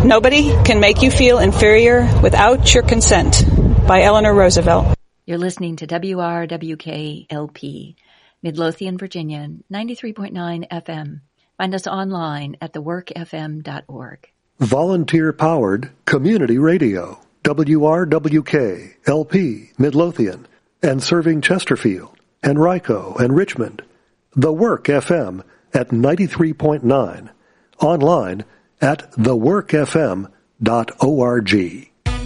Nobody can make you feel inferior without your consent. By Eleanor Roosevelt. You're listening to WRWK-LP, Midlothian, Virginia, 93.9 FM. Find us online at theworkfm.org. Volunteer-powered community radio. WRWK-LP, Midlothian, and serving Chesterfield, Henrico, and Richmond. The Work FM at 93.9. Online at theworkfm.org.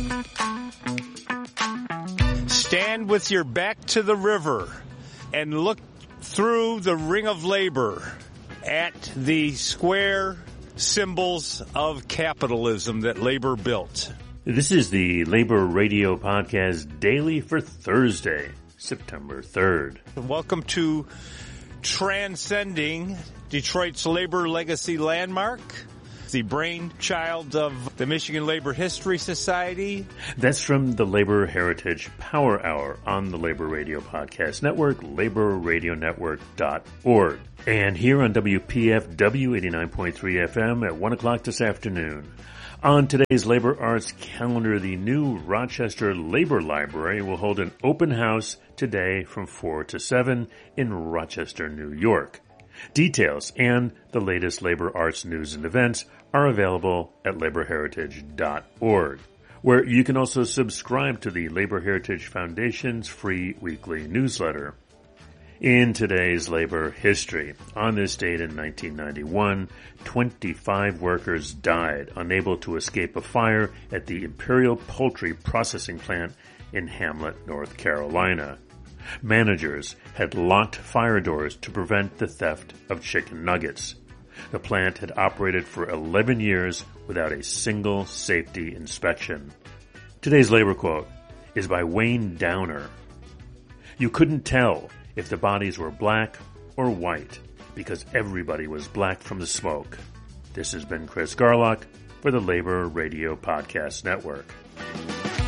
Stand with your back to the river and look through the ring of labor at the square symbols of capitalism that labor built. This is the Labor Radio Podcast Daily for Thursday, September 3rd. Welcome to Transcending Detroit's Labor Legacy Landmark, the brainchild of the Michigan Labor History Society. That's from the Labor Heritage Power Hour on the Labor Radio Podcast Network, laborradionetwork.org. And here on WPFW 89.3 FM at 1 o'clock this afternoon. On today's Labor Arts calendar, the new Rochester Labor Library will hold an open house today from 4 to 7 in Rochester, New York. Details and the latest labor arts news and events are available at laborheritage.org, where you can also subscribe to the Labor Heritage Foundation's free weekly newsletter. In today's labor history, on this date in 1991, 25 workers died unable to escape a fire at the Imperial Poultry Processing Plant in Hamlet, North Carolina. Managers had locked fire doors to prevent the theft of chicken nuggets. The plant had operated for 11 years without a single safety inspection. Today's labor quote is by Wayne Downer. You couldn't tell if the bodies were black or white because everybody was black from the smoke. This has been Chris Garlock for the Labor Radio Podcast Network.